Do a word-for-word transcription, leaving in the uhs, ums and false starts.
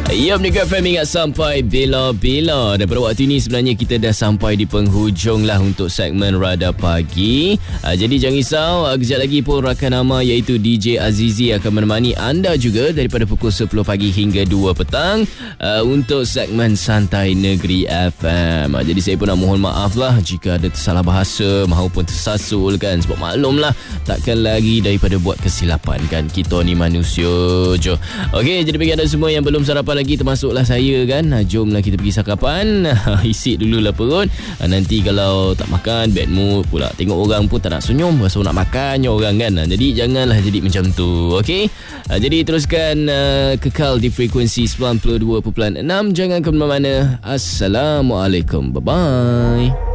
Yup, Nick F M ingat sampai bila-bila. Dan pada waktu ini sebenarnya kita dah sampai di penghujung lah untuk segmen Radar Pagi. uh, Jadi jangan risau, uh, kejap lagi pun rakan nama iaitu D J Azizi akan menemani anda juga daripada pukul sepuluh pagi hingga dua petang uh, untuk segmen Santai Negeri F M. uh, Jadi saya pun nak mohon maaf lah jika ada tersalah bahasa maupun tersasul kan. Sebab maklum lah, takkan lagi daripada buat kesilapan kan. Kita ni manusia je. Okey, jadi bagi anda semua yang belum sarapan lagi, termasuklah saya kan, jomlah kita pergi sarapan. Isi dululah perut. Nanti kalau tak makan, bad mood pula. Tengok orang pun tak nak senyum, rasa nak makannya orang kan. Jadi janganlah jadi macam tu. Okey, jadi teruskan uh, kekal di frekuensi sembilan puluh dua perpuluhan enam. Jangan ke mana-mana. Assalamualaikum, bye bye.